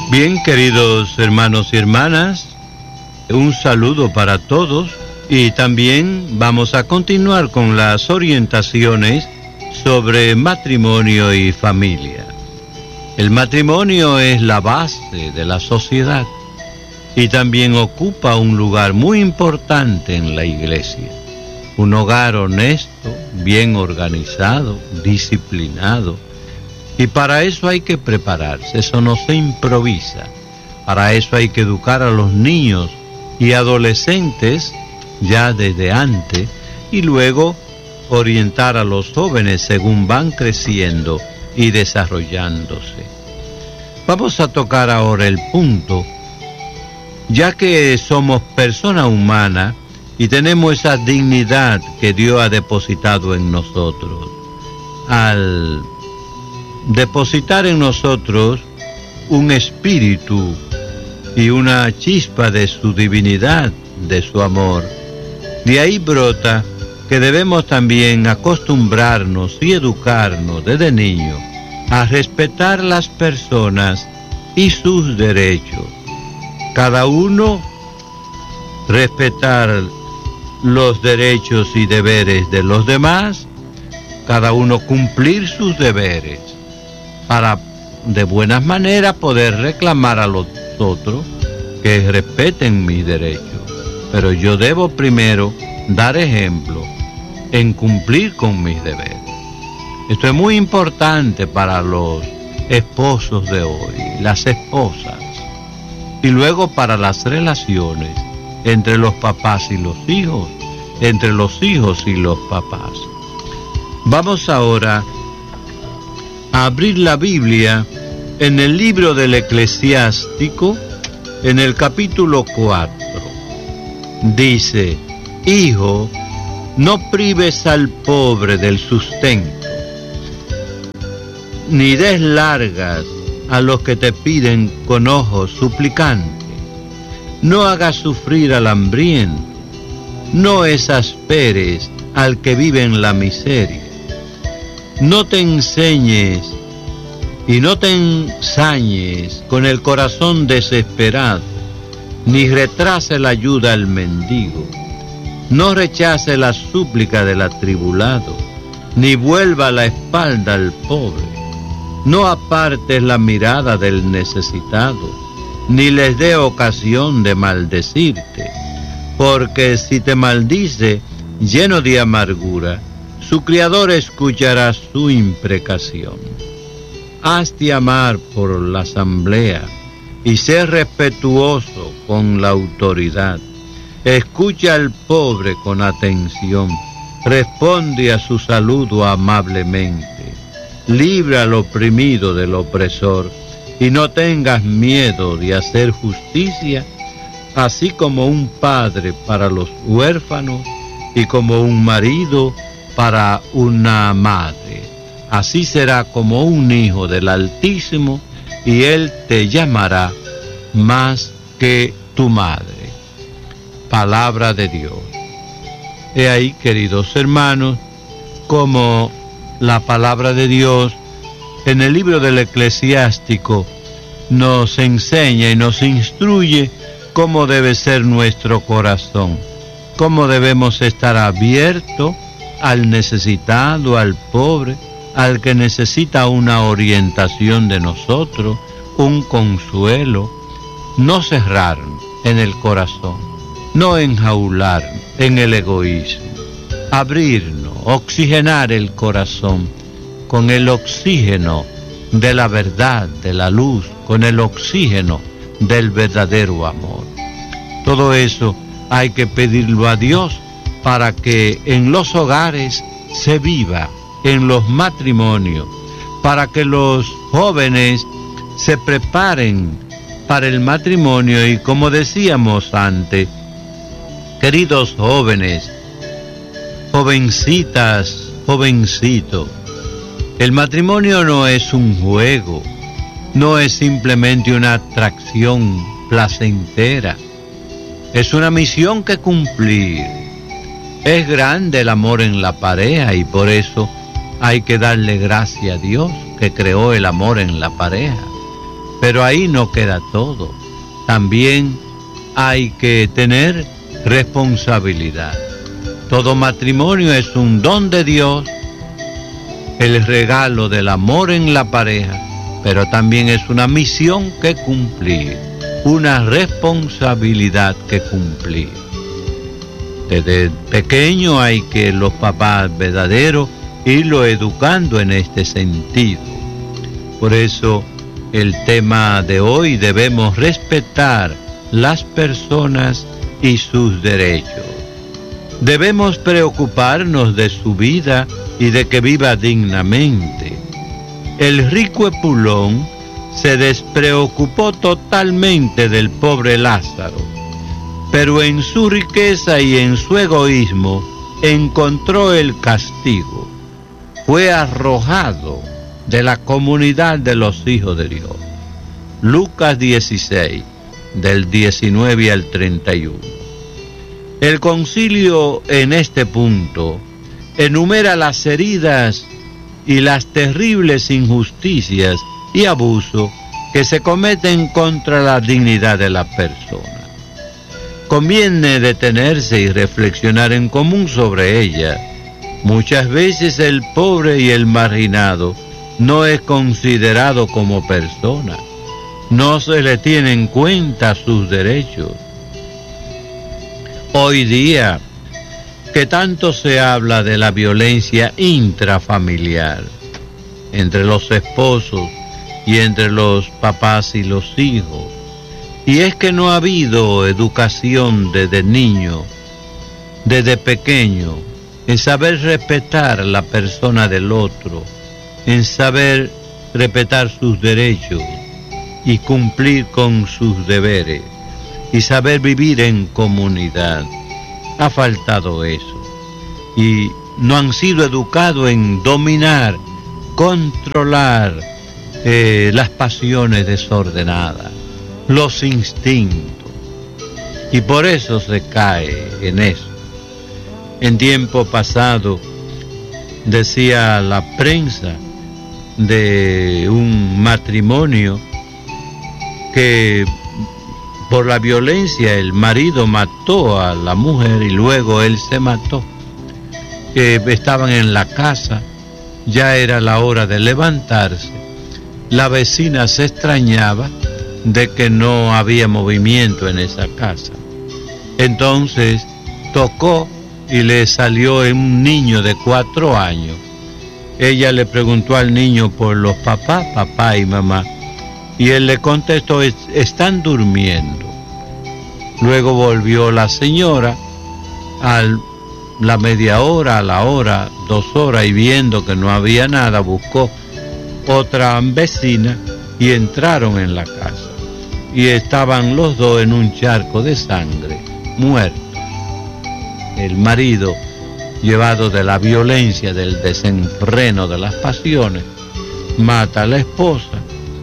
Bien, queridos hermanos y hermanas, un saludo para todos y también vamos a continuar con las orientaciones sobre matrimonio y familia. El matrimonio es la base de la sociedad y también ocupa un lugar muy importante en la iglesia. Un hogar honesto, bien organizado, disciplinado. Y para eso hay que prepararse, eso no se improvisa. Para eso hay que educar a los niños y adolescentes ya desde antes y luego orientar a los jóvenes según van creciendo y desarrollándose. Vamos a tocar ahora el punto, ya que somos personas humanas y tenemos esa dignidad que Dios ha depositado en nosotros. Al depositar en nosotros un espíritu y una chispa de su divinidad, de su amor, de ahí brota que debemos también acostumbrarnos y educarnos desde niños a respetar las personas y sus derechos. Cada uno respetar los derechos y deberes de los demás, cada uno cumplir sus deberes, para de buenas maneras poder reclamar a los otros que respeten mis derechos. Pero yo debo primero dar ejemplo en cumplir con mis deberes. Esto es muy importante para los esposos de hoy, las esposas, y luego para las relaciones entre los papás y los hijos, entre los hijos y los papás. Vamos ahora a abrir la Biblia en el libro del Eclesiástico, en el capítulo 4. Dice: Hijo, no prives al pobre del sustento, ni des largas a los que te piden con ojos suplicantes. No hagas sufrir al hambriento, no exasperes al que vive en la miseria. No te enseñes y no te ensañes con el corazón desesperado, ni retrase la ayuda al mendigo. No rechace la súplica del atribulado, ni vuelva la espalda al pobre. No apartes la mirada del necesitado, ni les dé ocasión de maldecirte, porque si te maldice lleno de amargura, su Criador escuchará su imprecación. Hazte amar por la asamblea y sé respetuoso con la autoridad. Escucha al pobre con atención, responde a su saludo amablemente. Libra al oprimido del opresor y no tengas miedo de hacer justicia, así como un padre para los huérfanos y como un marido para una madre. Así será como un hijo del Altísimo, y él te llamará más que tu madre. Palabra de Dios. He ahí, queridos hermanos, como la palabra de Dios en el libro del Eclesiástico nos enseña y nos instruye cómo debe ser nuestro corazón, cómo debemos estar abiertos al necesitado, al pobre, al que necesita una orientación de nosotros, un consuelo. No cerrar en el corazón, no enjaular en el egoísmo, abrirnos, oxigenar el corazón con el oxígeno de la verdad, de la luz, con el oxígeno del verdadero amor. Todo eso hay que pedirlo a Dios para que en los hogares se viva, en los matrimonios, para que los jóvenes se preparen para el matrimonio. Y como decíamos antes, queridos jóvenes, jovencitas, jovencitos, el matrimonio no es un juego, no es simplemente una atracción placentera, es una misión que cumplir. Es grande el amor en la pareja y por eso hay que darle gracias a Dios que creó el amor en la pareja. Pero ahí no queda todo. También hay que tener responsabilidad. Todo matrimonio es un don de Dios, el regalo del amor en la pareja, pero también es una misión que cumplir, una responsabilidad que cumplir. Desde pequeño hay que los papás verdaderos irlo educando en este sentido. Por eso el tema de hoy: debemos respetar las personas y sus derechos. Debemos preocuparnos de su vida y de que viva dignamente. El rico Epulón se despreocupó totalmente del pobre Lázaro, pero en su riqueza y en su egoísmo encontró el castigo. Fue arrojado de la comunidad de los hijos de Dios. Lucas 16, del 19 al 31. El concilio en este punto enumera las heridas y las terribles injusticias y abusos que se cometen contra la dignidad de la persona. Conviene detenerse y reflexionar en común sobre ella. Muchas veces el pobre y el marginado no es considerado como persona. No se le tiene en cuenta sus derechos. Hoy día, que tanto se habla de la violencia intrafamiliar entre los esposos y entre los papás y los hijos, y es que no ha habido educación desde niño, desde pequeño, en saber respetar la persona del otro, en saber respetar sus derechos y cumplir con sus deberes, y saber vivir en comunidad. Ha faltado eso, y no han sido educados en dominar, controlar las pasiones desordenadas, los instintos, y por eso se cae en eso. En tiempo pasado decía la prensa de un matrimonio que por la violencia el marido mató a la mujer y luego él se mató. Estaban en la casa, ya era la hora de levantarse. La vecina se extrañaba de que no había movimiento en esa casa. Entonces tocó y le salió un niño de 4 años. Ella le preguntó al niño por los papás, papá y mamá, y él le contestó: están durmiendo. Luego volvió la señora a la media hora, a la hora, 2 horas, y viendo que no había nada, buscó otra vecina y entraron en la casa. Y estaban los dos en un charco de sangre, muertos. El marido, llevado de la violencia, del desenfreno de las pasiones, mata a la esposa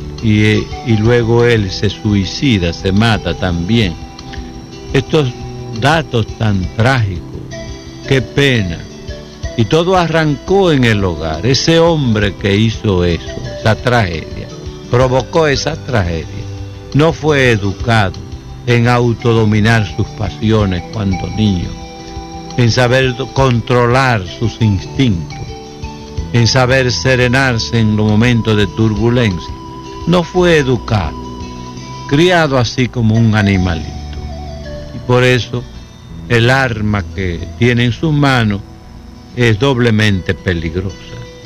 y luego él se suicida, se mata también. Estos datos tan trágicos, qué pena. Y todo arrancó en el hogar. Ese hombre que hizo eso, esa tragedia, provocó esa tragedia, no fue educado en autodominar sus pasiones cuando niño, en saber controlar sus instintos, en saber serenarse en los momentos de turbulencia. No fue educado, criado así como un animalito. Y por eso el arma que tiene en sus manos es doblemente peligrosa.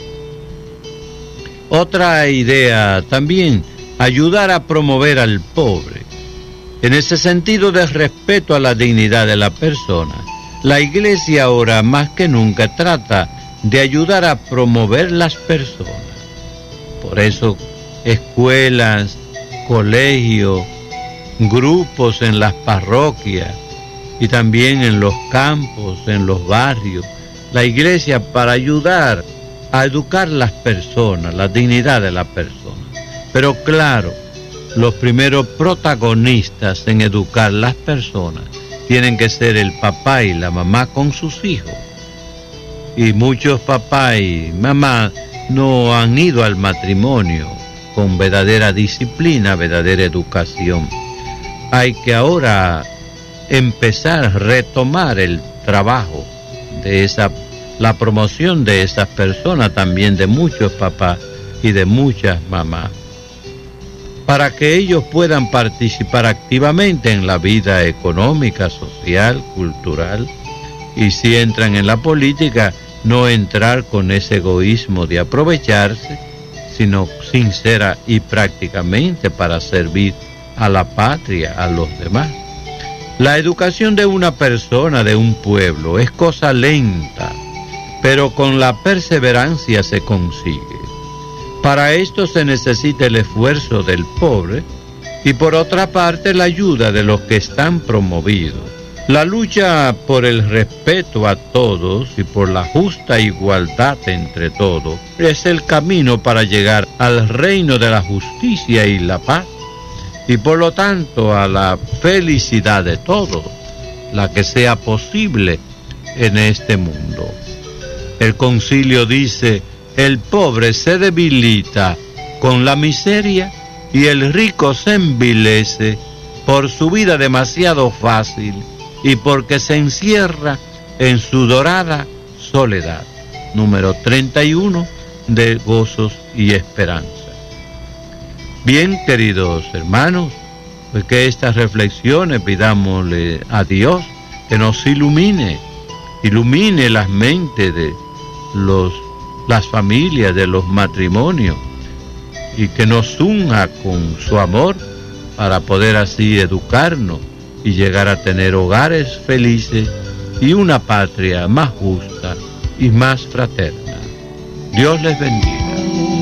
Otra idea también: ayudar a promover al pobre. En ese sentido de respeto a la dignidad de la persona, la Iglesia ahora más que nunca trata de ayudar a promover las personas. Por eso, escuelas, colegios, grupos en las parroquias y también en los campos, en los barrios, la Iglesia, para ayudar a educar las personas, la dignidad de la persona. Pero claro, los primeros protagonistas en educar las personas tienen que ser el papá y la mamá con sus hijos. Y muchos papás y mamás no han ido al matrimonio con verdadera disciplina, verdadera educación. Hay que ahora empezar a retomar el trabajo de la promoción de esas personas, también de muchos papás y de muchas mamás, para que ellos puedan participar activamente en la vida económica, social, cultural, y si entran en la política, no entrar con ese egoísmo de aprovecharse, sino sincera y prácticamente para servir a la patria, a los demás. La educación de una persona, de un pueblo, es cosa lenta, pero con la perseverancia se consigue. Para esto se necesita el esfuerzo del pobre y por otra parte la ayuda de los que están promovidos. La lucha por el respeto a todos y por la justa igualdad entre todos es el camino para llegar al reino de la justicia y la paz y por lo tanto a la felicidad de todos, la que sea posible en este mundo. El concilio dice: el pobre se debilita con la miseria y el rico se envilece por su vida demasiado fácil y porque se encierra en su dorada soledad. Número 31 de Gozos y Esperanza. Bien, queridos hermanos, pues que estas reflexiones pidámosle a Dios que nos ilumine las mentes de las familias, de los matrimonios, y que nos una con su amor para poder así educarnos y llegar a tener hogares felices y una patria más justa y más fraterna. Dios les bendiga.